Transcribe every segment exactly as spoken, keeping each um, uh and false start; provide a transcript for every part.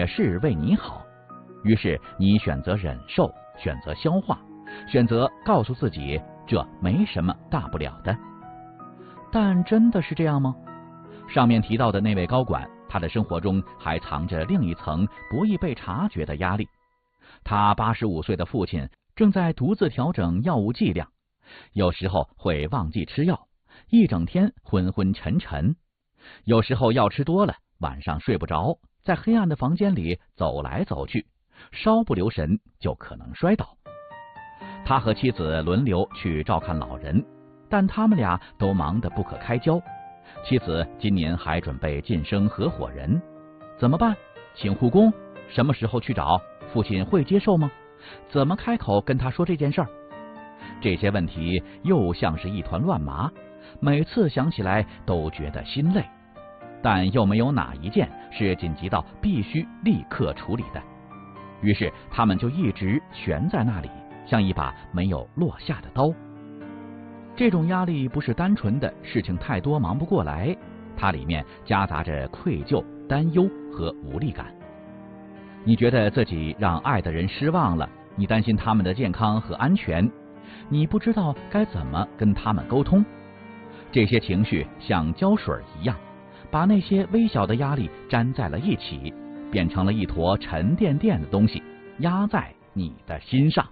是为你好，于是你选择忍受，选择消化，选择告诉自己这没什么大不了的。但真的是这样吗？上面提到的那位高管，他的生活中还藏着另一层不易被察觉的压力。他八十五岁的父亲正在独自调整药物剂量，有时候会忘记吃药，一整天昏昏沉沉；有时候药吃多了，晚上睡不着，在黑暗的房间里走来走去，稍不留神就可能摔倒。他和妻子轮流去照看老人，但他们俩都忙得不可开交。妻子今年还准备晋升合伙人，怎么办？请护工？什么时候去找？父亲会接受吗？怎么开口跟他说这件事儿？这些问题又像是一团乱麻，每次想起来都觉得心累，但又没有哪一件是紧急到必须立刻处理的。于是他们就一直悬在那里，像一把没有落下的刀。这种压力不是单纯的事情太多忙不过来，它里面夹杂着愧疚、担忧和无力感。你觉得自己让爱的人失望了，你担心他们的健康和安全，你不知道该怎么跟他们沟通。这些情绪像胶水一样，把那些微小的压力粘在了一起，变成了一坨沉甸甸的东西，压在你的心上。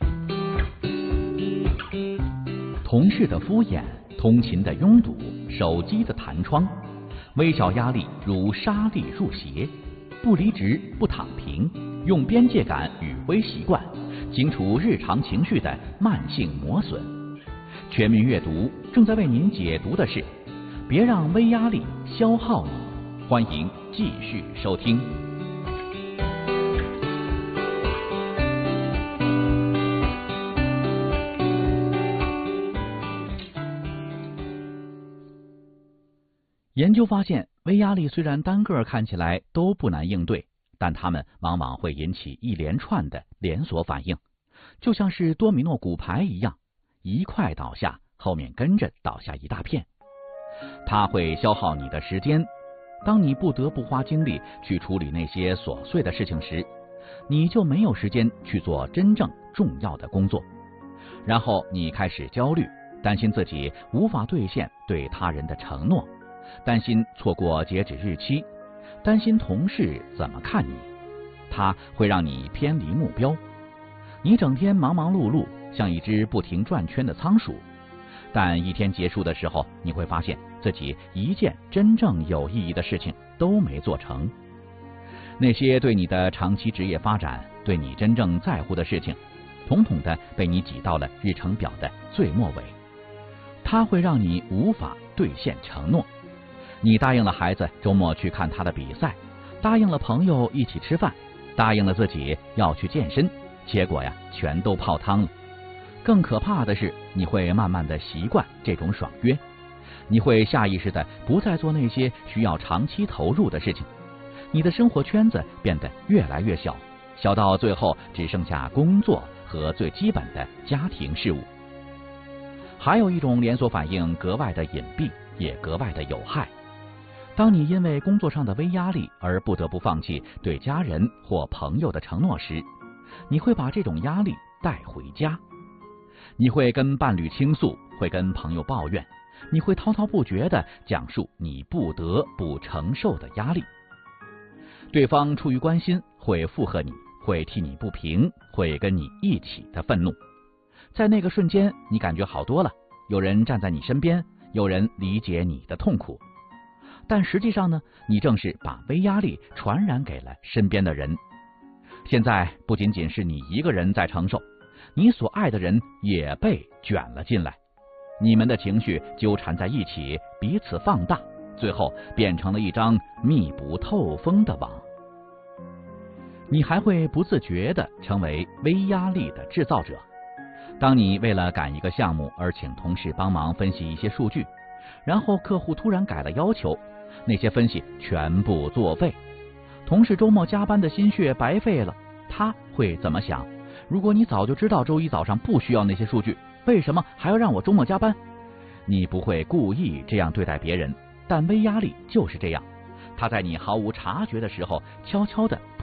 同事的敷衍，通勤的拥堵，手机的弹窗，微小压力如沙粒入鞋。不离职，不躺平，用边界感与微习惯清除日常情绪的慢性磨损。全民阅读正在为您解读的是别让微压力消耗你，欢迎继续收听。研究发现，微压力虽然单个看起来都不难应对，但它们往往会引起一连串的连锁反应，就像是多米诺骨牌一样，一块倒下，后面跟着倒下一大片。它会消耗你的时间，当你不得不花精力去处理那些琐碎的事情时，你就没有时间去做真正重要的工作。然后你开始焦虑，担心自己无法兑现对他人的承诺，担心错过截止日期，担心同事怎么看你，它会让你偏离目标。你整天忙忙碌碌，像一只不停转圈的仓鼠，但一天结束的时候，你会发现自己一件真正有意义的事情都没做成。那些对你的长期职业发展，对你真正在乎的事情，统统的被你挤到了日程表的最末尾。它会让你无法兑现承诺。你答应了孩子周末去看他的比赛，答应了朋友一起吃饭，答应了自己要去健身，结果呀，全都泡汤了。更可怕的是，你会慢慢的习惯这种爽约，你会下意识的不再做那些需要长期投入的事情，你的生活圈子变得越来越小，小到最后只剩下工作和最基本的家庭事务。还有一种连锁反应格外的隐蔽，也格外的有害。当你因为工作上的微压力而不得不放弃对家人或朋友的承诺时，你会把这种压力带回家。你会跟伴侣倾诉，会跟朋友抱怨，你会滔滔不绝地讲述你不得不承受的压力。对方出于关心，会附和你，会替你不平，会跟你一起的愤怒。在那个瞬间，你感觉好多了，有人站在你身边，有人理解你的痛苦。但实际上呢，你正是把微压力传染给了身边的人。现在不仅仅是你一个人在承受，你所爱的人也被卷了进来，你们的情绪纠缠在一起，彼此放大，最后变成了一张密不透风的网。你还会不自觉地成为微压力的制造者。当你为了赶一个项目而请同事帮忙分析一些数据，然后客户突然改了要求，那些分析全部作废，同事周末加班的心血白费了，他会怎么想？如果你早就知道周一早上不需要那些数据，为什么还要让我周末加班？你不会故意这样对待别人，但微压力就是这样，它在你毫无察觉的时候悄悄地